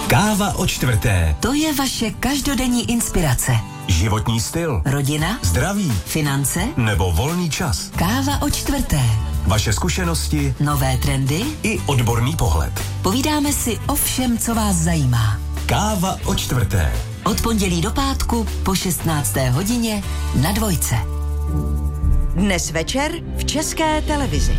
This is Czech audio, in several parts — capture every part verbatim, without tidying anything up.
Káva o čtvrté. To je vaše každodenní inspirace. Životní styl. Rodina. Zdraví. Finance. Nebo volný čas. Káva o čtvrté. Vaše zkušenosti. Nové trendy. I odborný pohled. Povídáme si o všem, co vás zajímá. Káva o čtvrté. Od pondělí do pátku po šestnácté hodině na Dvojce. Dnes večer v České televizi.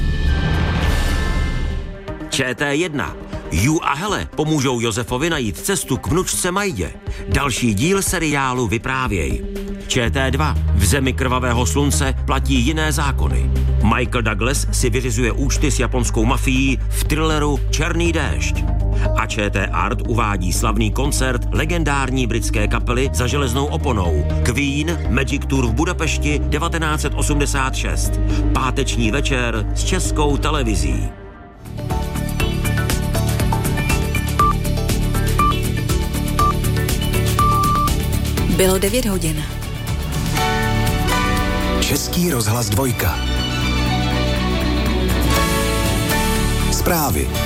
Č T jedna. Ju a Hele pomůžou Josefovi najít cestu k vnučce Majdě. Další díl seriálu Vyprávěj. Č T dva. V zemi krvavého slunce platí jiné zákony. Michael Douglas si vyřizuje účty s japonskou mafií v thrilleru Černý déšť. A Č T Art uvádí slavný koncert legendární britské kapely Za železnou oponou Queen Magic Tour v Budapešti devatenáct set osmdesát šest. Páteční večer s Českou televizí. Bylo devět hodin. Český rozhlas dvojka. Zprávy.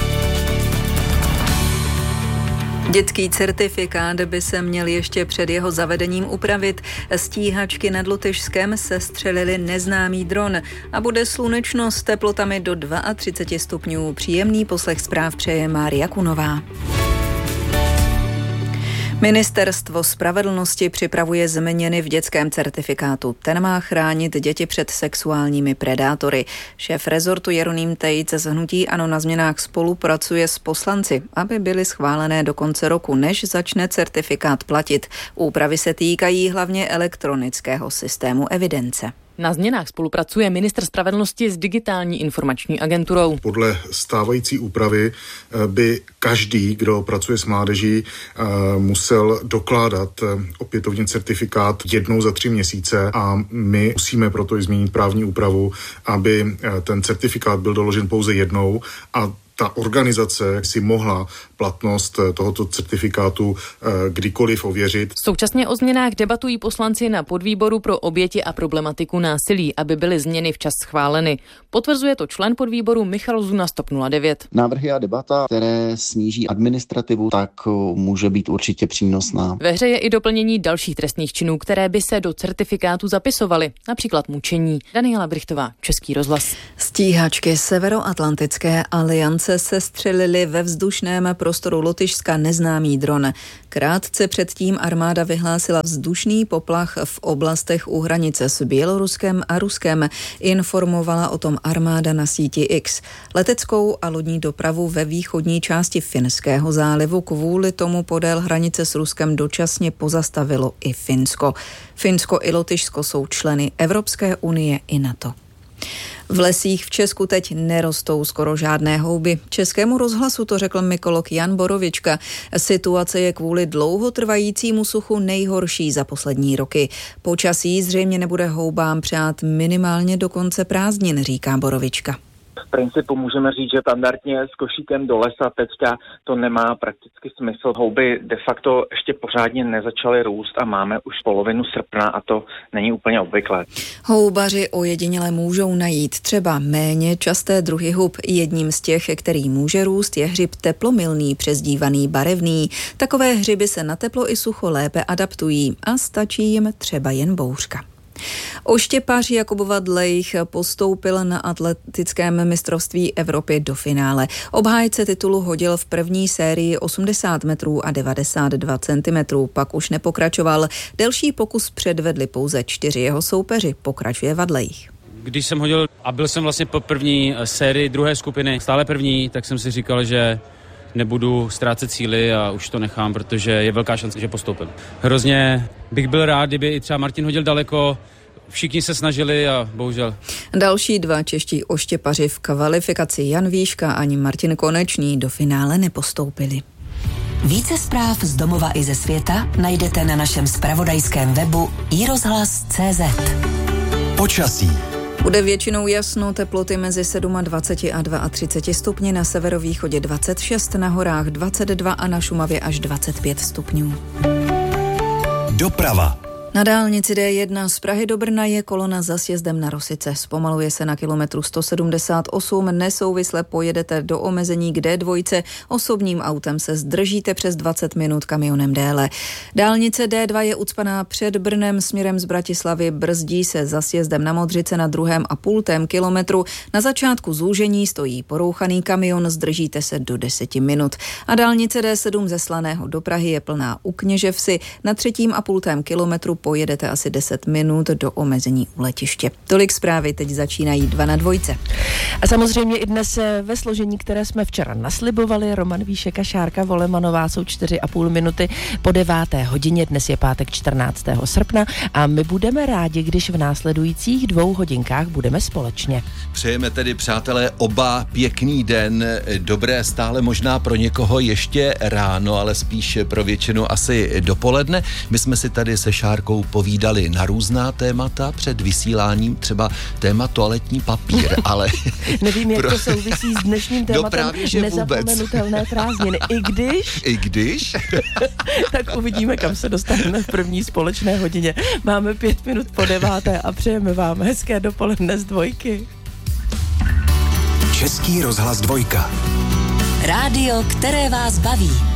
Dětský certifikát by se měl ještě před jeho zavedením upravit. Stíhačky nad Lotyšskem sestřelili neznámý dron a bude slunečno s teplotami do třicet dva stupňů. Příjemný poslech zpráv přeje Mária Kunová. Ministerstvo spravedlnosti připravuje změny v dětském certifikátu. Ten má chránit děti před sexuálními predátory. Šéf rezortu Jeroným Tejc z hnutí ANO na změnách spolupracuje s poslanci, aby byly schválené do konce roku, než začne certifikát platit. Úpravy se týkají hlavně elektronického systému evidence. Na změnách spolupracuje ministr spravedlnosti s digitální informační agenturou. Podle stávající úpravy by každý, kdo pracuje s mládeží, musel dokládat opětovně certifikát jednou za tři měsíce a my musíme proto i změnit právní úpravu, aby ten certifikát byl doložen pouze jednou a ta organizace si mohla platnost tohoto certifikátu kdykoliv ověřit. Současně o změnách debatují poslanci na podvýboru pro oběti a problematiku násilí, aby byly změny včas schváleny. Potvrzuje to člen podvýboru Michal Zuna z TOP nula devět. Návrhy a debata, které sníží administrativu, tak může být určitě přínosná. Ve hře je i doplnění dalších trestných činů, které by se do certifikátu zapisovaly, například mučení. Daniela Brichtová, Český rozhlas. Stíhačky Severoatlantické aliance sestřelili ve vzdušném prostoru Lotyšska neznámý dron. Krátce předtím armáda vyhlásila vzdušný poplach v oblastech u hranice s Běloruskem a Ruskem. Informovala o tom armáda na síti X. Leteckou a lodní dopravu ve východní části Finského zálivu kvůli tomu podél hranice s Ruskem dočasně pozastavilo i Finsko. Finsko i Lotyšsko jsou členy Evropské unie i NATO. V lesích v Česku teď nerostou skoro žádné houby. Českému rozhlasu to řekl mykolog Jan Borovička. Situace je kvůli dlouhotrvajícímu suchu nejhorší za poslední roky. Počasí zřejmě nebude houbám přát minimálně do konce prázdnin, říká Borovička. V principu můžeme říct, že standardně s košíkem do lesa teďka to nemá prakticky smysl. Houby de facto ještě pořádně nezačaly růst a máme už polovinu srpna a to není úplně obvyklé. Houbaři ojediněle můžou najít třeba méně časté druhy hub. Jedním z těch, který může růst, je hřib teplomilný, přezdívaný barevný. Takové hřiby se na teplo i sucho lépe adaptují a stačí jim třeba jen bouřka. Oštěpař Jakubova Dlejch postoupil na atletickém mistrovství Evropy do finále. Obhájce titulu hodil v první sérii osmdesát metrů a devadesát dva centimetrů, pak už nepokračoval. Delší pokus předvedli pouze čtyři jeho soupeři, pokračuje Vadlejch. Když jsem hodil a byl jsem vlastně po první sérii druhé skupiny, stále první, tak jsem si říkal, že nebudu ztrácet síly a už to nechám, protože je velká šance, že postoupím. Hrozně bych byl rád, kdyby i třeba Martin hodil daleko, všichni se snažili a bohužel. Další dva čeští oštěpaři v kvalifikaci Jan Výška ani Martin Konečný do finále nepostoupili. Více zpráv z domova i ze světa najdete na našem zpravodajském webu i rozhlas tečka cé zet. Počasí. Bude většinou jasno, teploty mezi dvacet sedm a třicet dva stupni, na severovýchodě dvacet šest, na horách dvacet dva a na Šumavě až dvacet pět stupňů. Doprava. Na dálnici D jedna z Prahy do Brna je kolona za sjezdem na Rosice. Zpomaluje se na kilometru sto sedmdesát osm, nesouvisle pojedete do omezení k D dva, osobním autem se zdržíte přes dvacet minut, kamionem déle. Dálnice D dva je ucpaná před Brnem směrem z Bratislavy, brzdí se za sjezdem na Modřice na druhém a půltém kilometru. Na začátku zúžení stojí porouchaný kamion, zdržíte se do deseti minut. A dálnice D sedm ze Slaného do Prahy je plná u Kněževsi, na třetím a půltém kilometru pojedete asi deset minut do omezení u letiště. Tolik zprávy, teď začínají dva na dvojce. A samozřejmě i dnes ve složení, které jsme včera naslibovali, Roman Víšek a Šárka Volemanová, jsou čtyři a půl minuty po deváté hodině. Dnes je pátek čtrnáctého srpna a my budeme rádi, když v následujících dvou hodinkách budeme společně. Přejeme tedy, přátelé, oba pěkný den, dobré stále možná pro někoho ještě ráno, ale spíš pro většinu asi dopoledne. My jsme si tady se Šárkou povídali na různá témata před vysíláním, třeba téma toaletní papír, ale... Nevím, jak pro... to souvisí s dnešním tématem, no právě, nezapomenutelné prázdniny. I když... I když... tak uvidíme, kam se dostaneme v první společné hodině. Máme pět minut po deváté a přejeme vám hezké dopoledne z dvojky. Český rozhlas dvojka. Rádio, které vás baví.